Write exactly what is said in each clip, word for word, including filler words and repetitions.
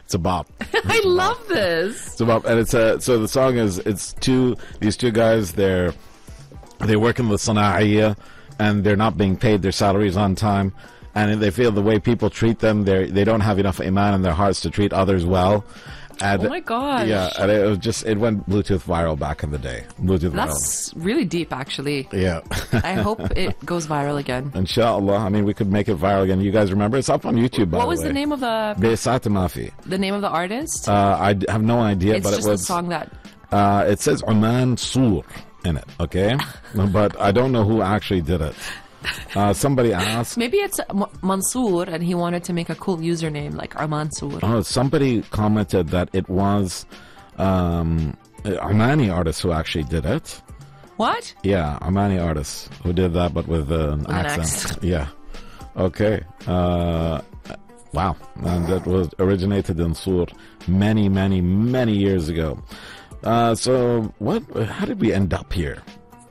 It's a bop. I love this. It's a bop, and it's a so the song is it's two these two guys. They're they work in the Sana'iyya, and they're not being paid their salaries on time, and they feel the way people treat them, they they don't have enough iman in their hearts to treat others well. And, oh my gosh. Yeah, and it was just it went Bluetooth viral back in the day. Bluetooth That's viral. really deep, actually. Yeah. I hope it goes viral again. Inshallah. I mean, we could make it viral again. You guys remember? It's up on YouTube, by What the was way. the name of the Besat Mafi. the name of the artist? Uh, I d- have no idea, it's but just it was a song that. Uh, it says Oman Sur in it, okay? But I don't know who actually did it. Uh, somebody asked. Maybe it's M- Mansoor, and he wanted to make a cool username like Armansoor. Oh, somebody commented that it was um, Omani artists who actually did it. What? Yeah, Omani artists who did that, but with uh, an An accent. accent. Yeah. Okay. Uh, wow. And that was originated in Sur many, many, many years ago. Uh, so, what? How did we end up here?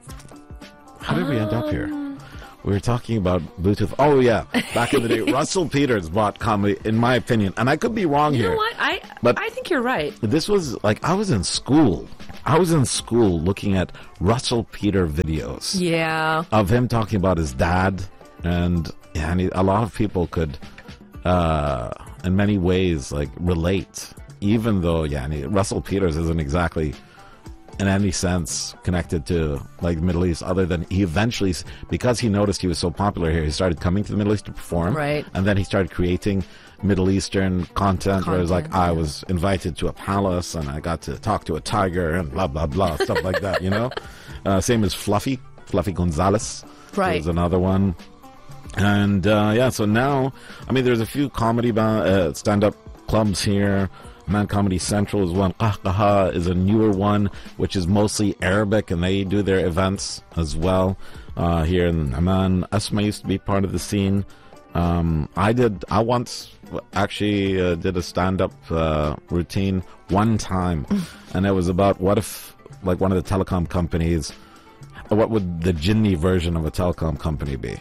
How did we end up here? We were talking about Bluetooth. Oh, yeah. Back in the day, Russell Peters bought comedy, in my opinion. And I could be wrong You here. know what? I But- I think you're right. This was like, I was in school. I was in school looking at Russell Peter videos Yeah. of him talking about his dad. And, yeah, and he, a lot of people could, uh, in many ways, like, relate. Even though, yeah, and he, Russell Peters isn't exactly in any sense connected to like the Middle East, other than he eventually, because he noticed he was so popular here, he started coming to the Middle East to perform, Right. and then he started creating Middle Eastern content, where it was like, Content, I yeah. was invited to a palace and I got to talk to a tiger and blah blah blah stuff like that, you know. Uh, same as Fluffy, Fluffy Gonzalez, Right. There's another one, and uh, yeah. So now, I mean, there's a few comedy ba- uh, stand-up clubs here. Man Comedy Central is one. Qahqaha is a newer one, which is mostly Arabic, and they do their events as well uh, here in Amman. Asma used to be part of the scene. Um, I did. I once actually uh, did a stand-up uh, routine one time, and it was about what if, like, one of the telecom companies. What would the Jinni version of a telecom company be?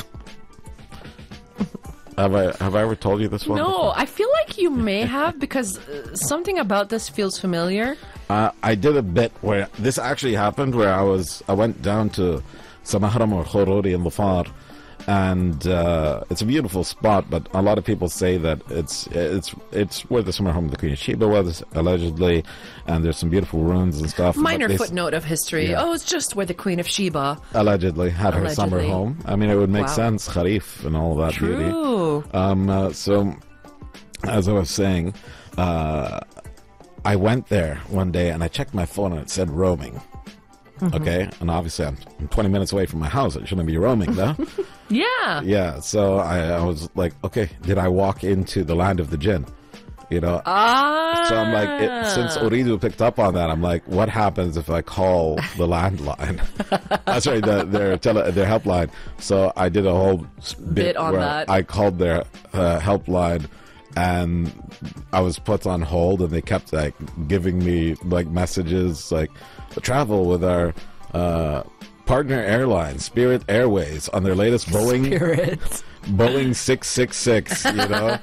Have I have I ever told you this one? No, before? I feel like you may have, because uh, something about this feels familiar. Uh, I did a bit where this actually happened, where I was I went down to Samahram or Khorori in Dhafar, and uh, it's a beautiful spot, but a lot of people say that it's it's it's where the summer home of the Queen of Sheba was, allegedly, and there's some beautiful ruins and stuff. Minor but they s- footnote of history. Yeah. Oh, it's just where the Queen of Sheba. allegedly had her summer Allegedly. home. I mean, it would make Wow. sense, Kharif and all that beauty. True. Um, uh, so, as I was saying, uh, I went there one day and I checked my phone and it said roaming. Mm-hmm. Okay, and obviously I'm, I'm twenty minutes away from my house. It shouldn't be roaming, though. Yeah. Yeah, so I, I was like, okay, did I walk into the land of the jinn? You know. Ah. So I'm like, it, since Oridu picked up on that, I'm like, what happens if I call the landline? uh, sorry, the, their tele, their helpline. So I did a whole s- bit, Bit on where that. I called their uh, helpline, and I was put on hold, and they kept like giving me like messages like, travel with our uh, partner airline, Spirit Airways, on their latest Boeing Spirit. Boeing six six six, you know.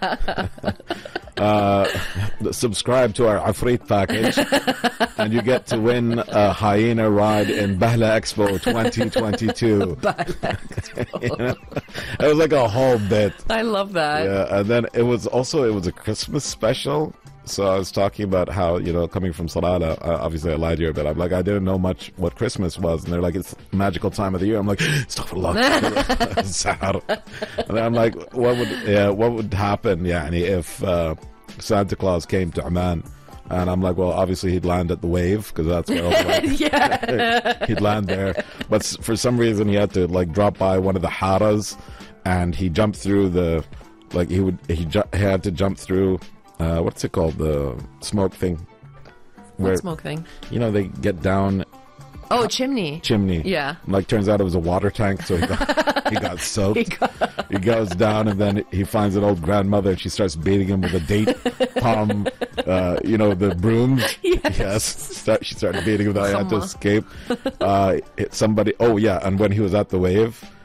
uh, subscribe to our Afrit package, and you get to win a hyena ride in Bahla Expo twenty twenty-two. You know? It was like a whole bit. I love that. Yeah, and then it was also it was a Christmas special. So I was talking about how, you know, coming from Salala, uh, obviously I lied here, but I'm like, I didn't know much what Christmas was. And they're like, it's the magical time of the year. I'm like, astaghfirullah. Sad. And then I'm like, what would, yeah, what would happen, yeah, if uh, Santa Claus came to Amman? And I'm like, well, obviously he'd land at the Wave, because that's where all the, Yeah. he'd land there. But s- for some reason he had to like drop by one of the haras, and he jumped through the, like he would, he, ju- he had to jump through, uh, what's it called, the smoke thing? Where, What smoke thing? you know, they get down Oh, chimney. chimney. Yeah. Like, turns out it was a water tank, so he got, he got soaked. He got- He goes down, and then he finds an old grandmother, and she starts beating him with a date palm, uh, you know, the brooms. Yes. Start, she started beating him. I had to Khama. escape. Uh, it, somebody, oh, yeah, and when he was at the Wave,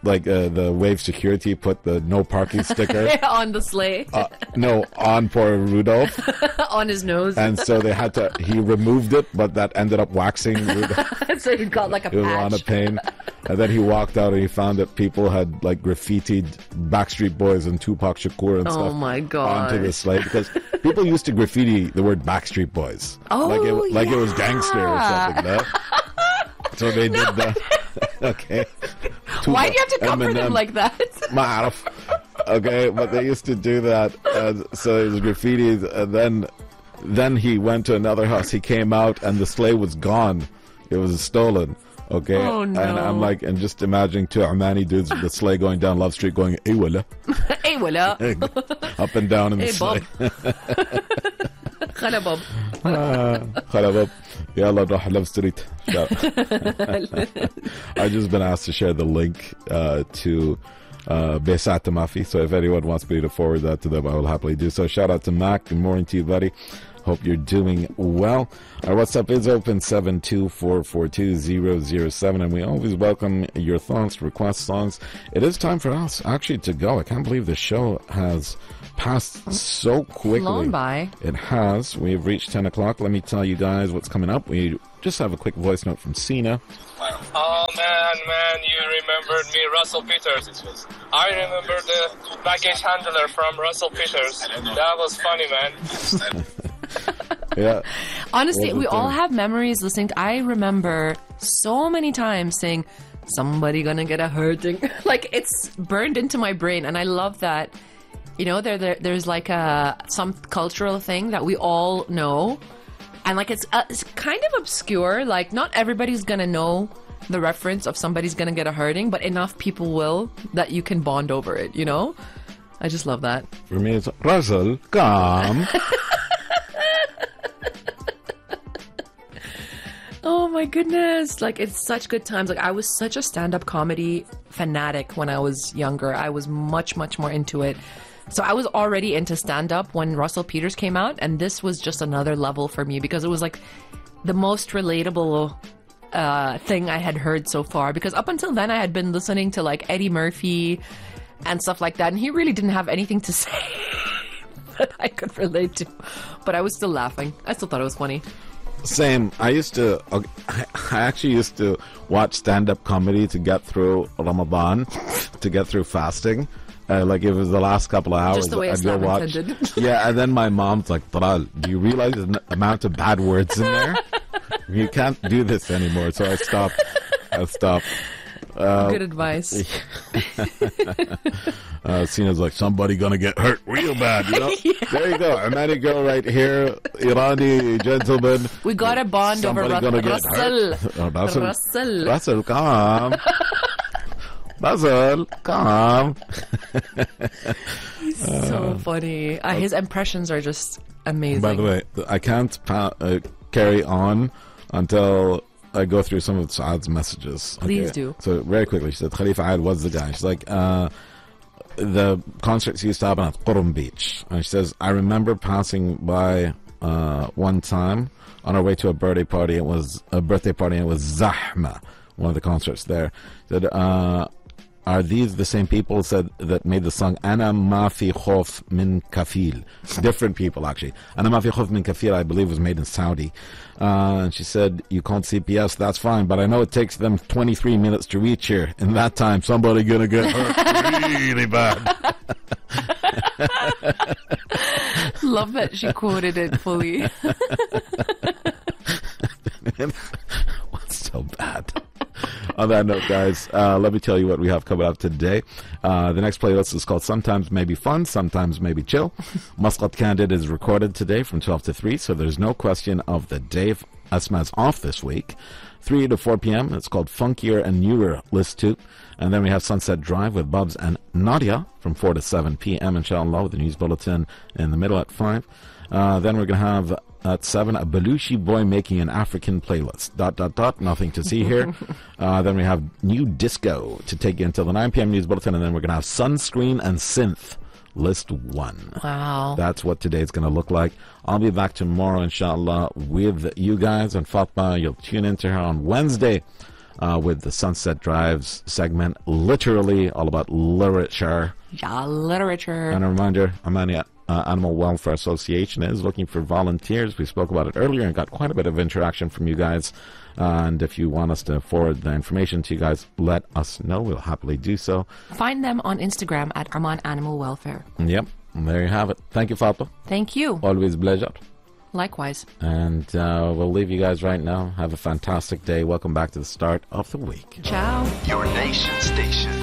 like uh, the Wave security put the no parking sticker on the sleigh, uh, no, on poor Rudolph, on his nose, and so they had to. He removed it, but that ended up waxing Rudolph. so he got like a It was patch. on a pain. And then he walked out and he found that people had like graffitied Backstreet Boys and Tupac Shakur and Oh stuff my onto god! the sleigh because people used to graffiti the word Backstreet Boys. Oh, like it, like it was yeah. gangster or something. No? So they did that. Okay. Why do you have to comfort Eminem. him like that? Ma'arif. Okay, but they used to do that. And so it was graffiti, and then then he went to another house. He came out, and the sleigh was gone. It was stolen. Okay, Oh, no. and I'm like, and just imagining two Omani dudes with the sleigh going down Love Street, going "Hey, wala," Hey, wala. up and down in the Hey, sleigh. Bob. Khala Bob. خرب يلا نروح Love Street. I've just been asked to share the link uh, to uh, Besat Mafi, so if anyone wants me to forward that to them, I will happily do so. Shout out to Mac. Good morning to you, buddy. Hope you're doing well. Our WhatsApp is open seven two four four two zero zero seven, and we always welcome your thoughts, requests, songs. It is time for us actually to go. I can't believe the show has passed so quickly. Flown by. It has. We've reached ten o'clock. Let me tell you guys what's coming up. We just have a quick voice note from Sina. Oh man, man, you remembered me, Russell Peters. I remember the baggage handler from Russell Peters. That was funny, man. Yeah. Honestly, What was we the all thing? have memories listening. To, I remember so many times saying, "Somebody gonna get a hurting." Like it's burned into my brain, and I love that. You know, there, there there's like a some cultural thing that we all know, and like it's uh, it's kind of obscure. Like not everybody's gonna know the reference of somebody's gonna get a hurting, but enough people will that you can bond over it. You know, I just love that. For me, it's Russell, come. Oh my goodness. Like it's such good times. Like I was such a stand-up comedy fanatic when I was younger. I was much, much more into it. So I was already into stand-up when Russell Peters came out, and this was just another level for me because it was like the most relatable uh, thing I had heard so far. Because up until then I had been listening to like Eddie Murphy and stuff like that, and he really didn't have anything to say that I could relate to. But I was still laughing. I still thought it was funny. Same. I used to. Uh, I actually used to watch stand-up comedy to get through Ramadan, to get through fasting. Uh, like it was the last couple of hours. Just the way I'd go Islam watch. intended. Yeah, and then my mom's like, "Taral, do you realize the n- amount of bad words in there? You can't do this anymore." So I stopped. I stopped. Good advice. Uh, Sina's like, somebody gonna get hurt real bad, you know? Yeah. There you go. Iranian girl right here, Irani gentleman. We got a bond over Somebody Ru- gonna get Russell. hurt. Oh, Russell. Russell. Russell, come. Russell, come. So funny. Uh, his impressions are just amazing. By the way, I can't pa- uh, carry on until I go through some of Saad's messages. Please do. So very quickly, she said, Khalifa Aad was the guy. She's like, uh, the concerts used to happen at Qurum Beach. And she says, I remember passing by uh, one time on our way to a birthday party. It was a birthday party, and it was Zahma, one of the concerts there. Said, uh, are these the same people said that made the song Ana Ma Fi Khof Min Kafil? Different people, actually. Ana Ma Fi Khof Min Kafil, I believe, was made in Saudi. Uh, and she said, you called C P S, that's fine, but I know it takes them twenty-three minutes to reach here. In that time, somebody gonna get hurt really bad. Love that she quoted it fully. What's so bad? On that note, guys, uh, let me tell you what we have coming up today. Uh, the next playlist is called Sometimes Maybe Fun, Sometimes Maybe Chill. Muscat Candid is recorded today from twelve to three, so there's no question of the day. Asma's off this week. three to four p.m. It's called Funkier and Newer List two. And then we have Sunset Drive with Bubs and Nadia from four to seven p.m. inshallah, with the news bulletin in the middle at five. Uh, then we're going to have at seven a Belushi boy making an African playlist. Dot, dot, dot. Nothing to see here. uh, then we have new disco to take you until the nine p.m. news bulletin. And then we're going to have Sunscreen and Synth List one. Wow. That's what today's going to look like. I'll be back tomorrow, inshallah, with you guys. And Fatma, you'll tune into her on Wednesday uh, with the Sunset Drives segment, literally all about literature. Yeah, literature. And a reminder, Amani uh, Animal Welfare Association is looking for volunteers. We spoke about it earlier and got quite a bit of interaction from you guys. Uh, and if you want us to forward the information to you guys, let us know. We'll happily do so. Find them on Instagram at Arman Animal Welfare. Yep, and there you have it. Thank you, Fatma. Thank you. Always a pleasure. Likewise. And uh, we'll leave you guys right now. Have a fantastic day. Welcome back to the start of the week. Ciao. Your nation station.